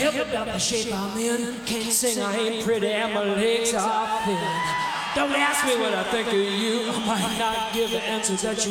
hip about the shape I'm in. Can't sing, I ain't pretty, and my legs are thin. Don't ask me what I think of you. I might not give the answer that you